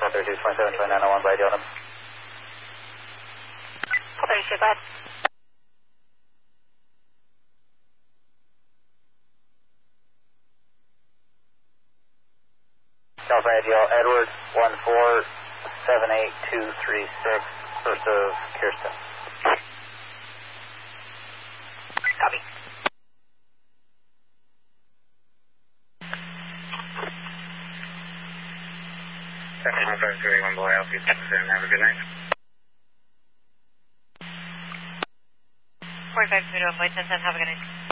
32, 27, 2901 by Delta. 32, go ahead. California DL Edward 1478236, first of Kirsten. Copy. Section 1531 below altitude, have a good night. 45 Toledo, flight 1010, have a good night.